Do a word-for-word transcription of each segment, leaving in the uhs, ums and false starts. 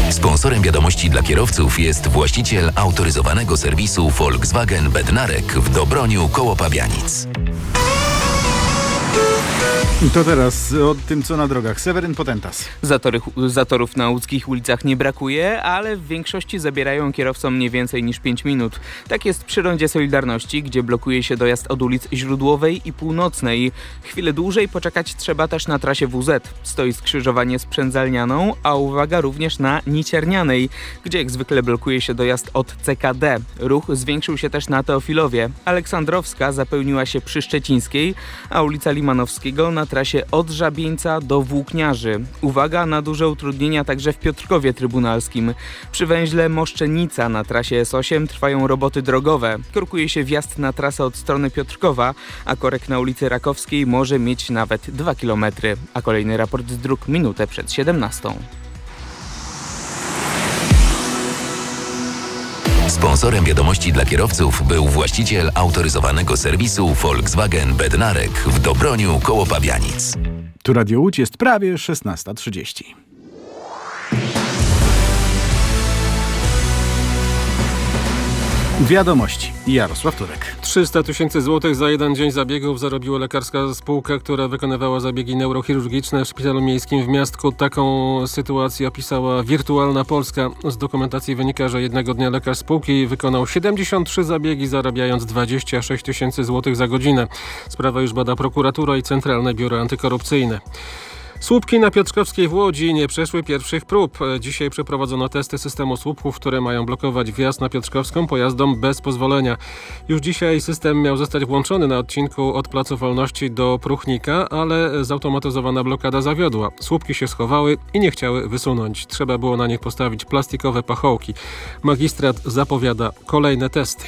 Sponsorem wiadomości dla kierowców jest właściciel autoryzowanego serwisu Volkswagen Bednarek w Dobroniu koło Pabianic. I to teraz o tym, co na drogach. Seweryn Potentas. Zatory, zatorów na łódzkich ulicach nie brakuje, ale w większości zabierają kierowcom nie więcej niż pięć minut. Tak jest przy rondzie Solidarności, gdzie blokuje się dojazd od ulic Źródłowej i Północnej. Chwilę dłużej poczekać trzeba też na trasie W Z. Stoi skrzyżowanie z Przędzalnianą, a uwaga również na Niciarnianej, gdzie jak zwykle blokuje się dojazd od C K D. Ruch zwiększył się też na Teofilowie. Aleksandrowska zapełniła się przy Szczecińskiej, a ulica Limanowskiego na trasie od Żabieńca do Włókniarzy. Uwaga na duże utrudnienia także w Piotrkowie Trybunalskim. Przy węźle Moszczenica na trasie S osiem trwają roboty drogowe. Korkuje się wjazd na trasę od strony Piotrkowa, a korek na ulicy Rakowskiej może mieć nawet dwa kilometry. A kolejny raport z dróg minutę przed siedemnastą. Sponsorem wiadomości dla kierowców był właściciel autoryzowanego serwisu Volkswagen Bednarek w Dobroniu koło Pabianic. Tu Radio Łódź, jest prawie szesnasta trzydzieści. Wiadomości. Jarosław Turek. trzysta tysięcy złotych za jeden dzień zabiegów zarobiła lekarska spółka, która wykonywała zabiegi neurochirurgiczne w szpitalu miejskim w Miastku. Taką sytuację opisała Wirtualna Polska. Z dokumentacji wynika, że jednego dnia lekarz spółki wykonał siedemdziesiąt trzy zabiegi, zarabiając dwadzieścia sześć tysięcy złotych za godzinę. Sprawę już bada prokuratura i Centralne Biuro Antykorupcyjne. Słupki na Piotrkowskiej w Łodzi nie przeszły pierwszych prób. Dzisiaj przeprowadzono testy systemu słupków, które mają blokować wjazd na Piotrkowską pojazdom bez pozwolenia. Już dzisiaj system miał zostać włączony na odcinku od Placu Wolności do Pruchnika, ale zautomatyzowana blokada zawiodła. Słupki się schowały i nie chciały wysunąć. Trzeba było na nich postawić plastikowe pachołki. Magistrat zapowiada kolejne testy.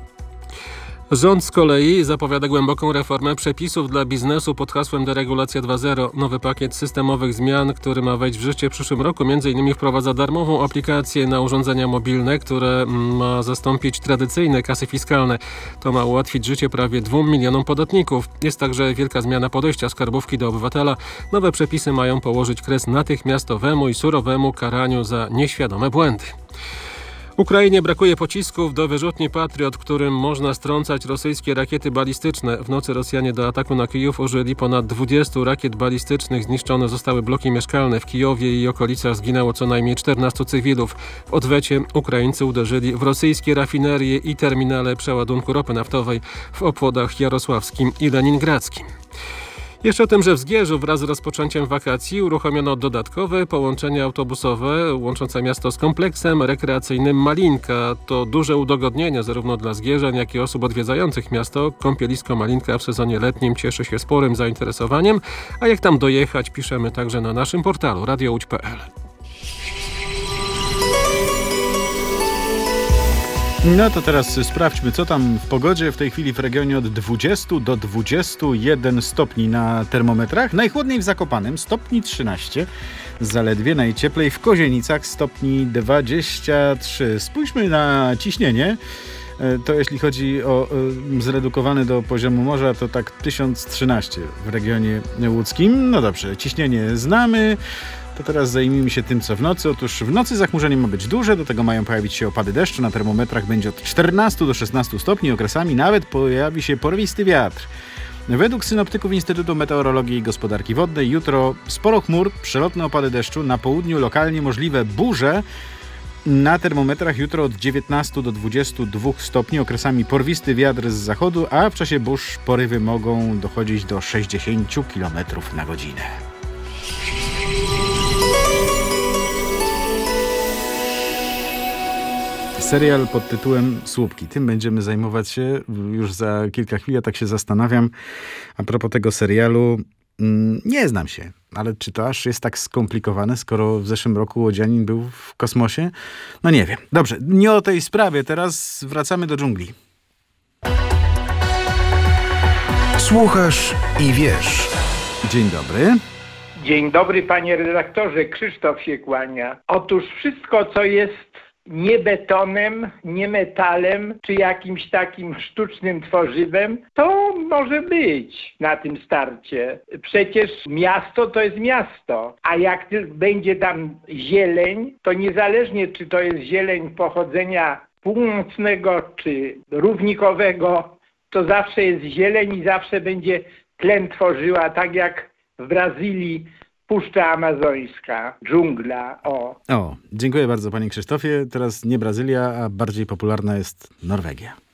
Rząd z kolei zapowiada głęboką reformę przepisów dla biznesu pod hasłem Deregulacja dwa zero. Nowy pakiet systemowych zmian, który ma wejść w życie w przyszłym roku, między innymi wprowadza darmową aplikację na urządzenia mobilne, które ma zastąpić tradycyjne kasy fiskalne. To ma ułatwić życie prawie dwóm milionom podatników. Jest także wielka zmiana podejścia skarbówki do obywatela. Nowe przepisy mają położyć kres natychmiastowemu i surowemu karaniu za nieświadome błędy. Ukrainie brakuje pocisków do wyrzutni Patriot, którym można strącać rosyjskie rakiety balistyczne. W nocy Rosjanie do ataku na Kijów użyli ponad dwudziestu rakiet balistycznych. Zniszczone zostały bloki mieszkalne. W Kijowie i okolicach zginęło co najmniej czternastu cywilów. W odwecie Ukraińcy uderzyli w rosyjskie rafinerie i terminale przeładunku ropy naftowej w obwodach jarosławskim i leningradzkim. Jeszcze o tym, że w Zgierzu wraz z rozpoczęciem wakacji uruchomiono dodatkowe połączenie autobusowe łączące miasto z kompleksem rekreacyjnym Malinka. To duże udogodnienie zarówno dla zgierzan, jak i osób odwiedzających miasto. Kąpielisko Malinka w sezonie letnim cieszy się sporym zainteresowaniem, a jak tam dojechać, piszemy także na naszym portalu radio łódź kropka p l. No to teraz sprawdźmy, co tam w pogodzie. W tej chwili w regionie od dwudziestu do dwudziestu jeden stopni na termometrach. Najchłodniej w Zakopanem stopni trzynaście, zaledwie najcieplej w Kozienicach stopni dwadzieścia trzy. Spójrzmy na ciśnienie. To jeśli chodzi o zredukowane do poziomu morza, to tak tysiąc trzynaście w regionie łódzkim. No dobrze, ciśnienie znamy. To teraz zajmijmy się tym, co w nocy. Otóż w nocy zachmurzenie ma być duże, do tego mają pojawić się opady deszczu. Na termometrach będzie od czternastu do szesnastu stopni, okresami nawet pojawi się porywisty wiatr. Według synoptyków Instytutu Meteorologii i Gospodarki Wodnej jutro sporo chmur, przelotne opady deszczu, na południu lokalnie możliwe burze. Na termometrach jutro od dziewiętnastu do dwudziestu dwóch stopni, okresami porwisty wiatr z zachodu, a w czasie burz porywy mogą dochodzić do sześćdziesięciu kilometrów na godzinę. Serial pod tytułem Słupki. Tym będziemy zajmować się już za kilka chwil. Ja tak się zastanawiam. A propos tego serialu, nie znam się, ale czy to aż jest tak skomplikowane, skoro w zeszłym roku łodzianin był w kosmosie? No nie wiem. Dobrze, nie o tej sprawie. Teraz wracamy do dżungli. Słuchasz i wiesz. Dzień dobry. Dzień dobry, panie redaktorze. Krzysztof się kłania. Otóż wszystko, co jest nie betonem, nie metalem, czy jakimś takim sztucznym tworzywem, to może być na tym starcie. Przecież miasto to jest miasto, a jak będzie tam zieleń, to niezależnie czy to jest zieleń pochodzenia północnego czy równikowego, to zawsze jest zieleń i zawsze będzie tlen tworzyła, tak jak w Brazylii Puszcza Amazońska, dżungla, o. O, dziękuję bardzo panie Krzysztofie. Teraz nie Brazylia, a bardziej popularna jest Norwegia.